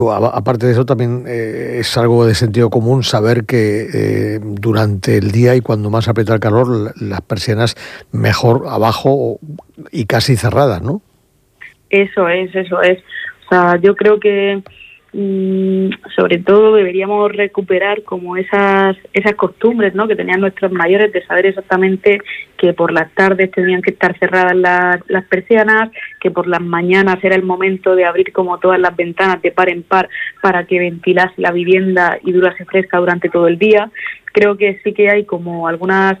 Aparte de eso, también es algo de sentido común saber que durante el día y cuando más aprieta el calor, las persianas mejor abajo y casi cerradas, ¿no? Eso es. O sea, yo creo que sobre todo deberíamos recuperar como esas costumbres, ¿no?, que tenían nuestros mayores, de saber exactamente que por las tardes tenían que estar cerradas las persianas, que por las mañanas era el momento de abrir como todas las ventanas de par en par para que ventilase la vivienda y durase fresca durante todo el día. Creo que sí que hay como algunas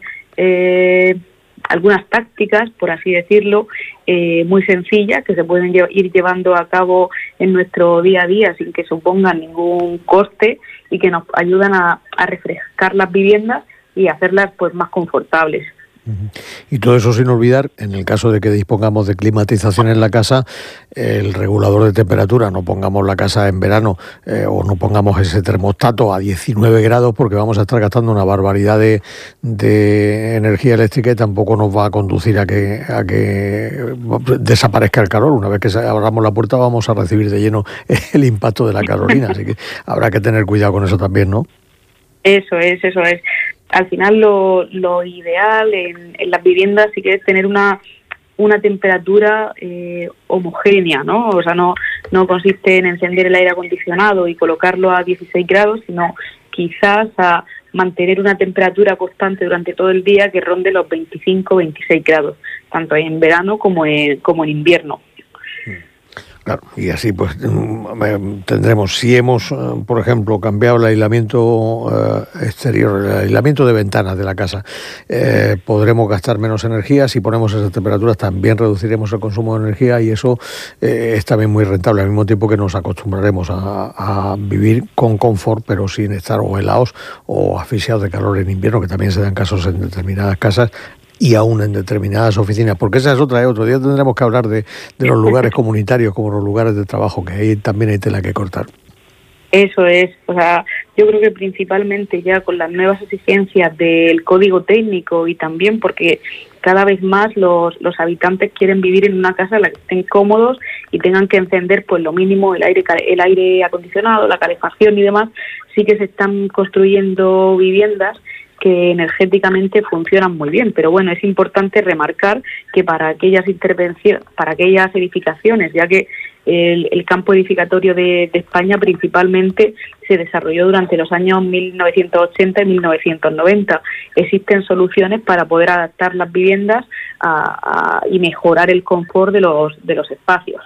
tácticas, por así decirlo, muy sencillas, que se pueden ir llevando a cabo en nuestro día a día sin que supongan ningún coste y que nos ayudan a refrescar las viviendas y hacerlas pues más confortables. Y todo eso sin olvidar, en el caso de que dispongamos de climatización en la casa, el regulador de temperatura. No pongamos la casa en verano o no pongamos ese termostato a 19 grados porque vamos a estar gastando una barbaridad de energía eléctrica y tampoco nos va a conducir a que desaparezca el calor. Una vez que abramos la puerta vamos a recibir de lleno el impacto de la calorina, así que habrá que tener cuidado con eso también, ¿no? Eso es. Al final lo ideal en las viviendas sí que es tener una temperatura homogénea, ¿no? O sea, no consiste en encender el aire acondicionado y colocarlo a 16 grados, sino quizás a mantener una temperatura constante durante todo el día que ronde los 25-26 grados, tanto en verano como en invierno. Claro, y así pues tendremos, si hemos, por ejemplo, cambiado el aislamiento exterior, el aislamiento de ventanas de la casa, podremos gastar menos energía. Si ponemos esas temperaturas también reduciremos el consumo de energía y eso es también muy rentable, al mismo tiempo que nos acostumbraremos a vivir con confort, pero sin estar o helados o asfixiados de calor en invierno, que también se dan casos en determinadas casas y aún en determinadas oficinas, porque esa es otra. Otro día tendremos que hablar de los lugares comunitarios como los lugares de trabajo, que ahí también hay tela que cortar. Eso es, o sea, yo creo que principalmente ya con las nuevas exigencias del código técnico y también porque cada vez más los habitantes quieren vivir en una casa en la que estén cómodos y tengan que encender pues lo mínimo el aire acondicionado, la calefacción y demás, sí que se están construyendo viviendas que energéticamente funcionan muy bien, pero bueno, es importante remarcar que para aquellas edificaciones, ya que el campo edificatorio de España principalmente se desarrolló durante los años 1980 y 1990. Existen soluciones para poder adaptar las viviendas y mejorar el confort de los espacios.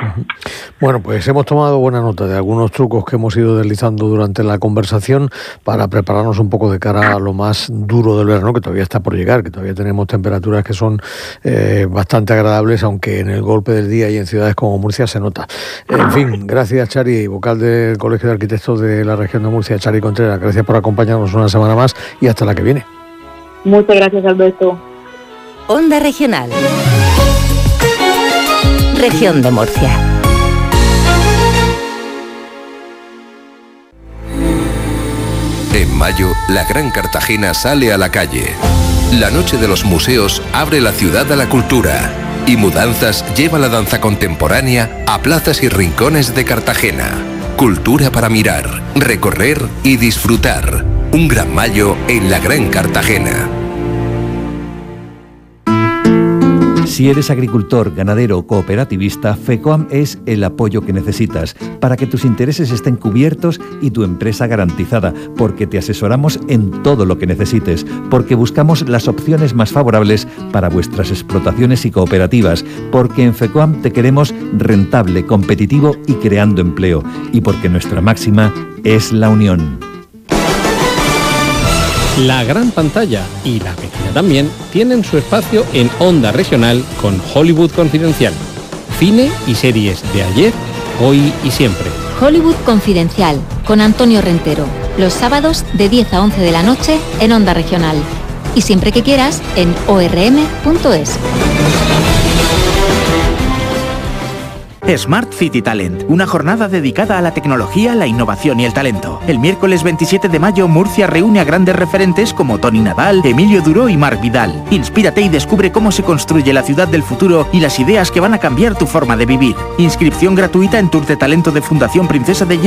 Bueno, pues hemos tomado buena nota de algunos trucos que hemos ido deslizando durante la conversación para prepararnos un poco de cara a lo más duro del verano, que todavía está por llegar, que todavía tenemos temperaturas que son bastante agradables, aunque en el golpe del día y en ciudades como Murcia se nota. En fin, gracias Chari, vocal del Colegio de Arquitectos de la región de Murcia, Chari Contreras, gracias por acompañarnos una semana más y hasta la que viene. Muchas gracias, Alberto. Onda Regional. Región de Murcia. En mayo, la Gran Cartagena sale a la calle. La Noche de los Museos abre la ciudad a la cultura. Y Mudanzas lleva la danza contemporánea a plazas y rincones de Cartagena. Cultura para mirar, recorrer y disfrutar. Un gran mayo en la Gran Cartagena. Si eres agricultor, ganadero o cooperativista, FECOAM es el apoyo que necesitas para que tus intereses estén cubiertos y tu empresa garantizada, porque te asesoramos en todo lo que necesites, porque buscamos las opciones más favorables para vuestras explotaciones y cooperativas, porque en FECOAM te queremos rentable, competitivo y creando empleo, y porque nuestra máxima es la unión. La gran pantalla y la pequeña también tienen su espacio en Onda Regional con Hollywood Confidencial. Cine y series de ayer, hoy y siempre. Hollywood Confidencial con Antonio Rentero. Los sábados de 10 a 11 de la noche en Onda Regional. Y siempre que quieras en orm.es. Smart City Talent, una jornada dedicada a la tecnología, la innovación y el talento. El miércoles 27 de mayo, Murcia reúne a grandes referentes como Toni Nadal, Emilio Duró y Marc Vidal. Inspírate y descubre cómo se construye la ciudad del futuro y las ideas que van a cambiar tu forma de vivir. Inscripción gratuita en Tour de Talento de Fundación Princesa de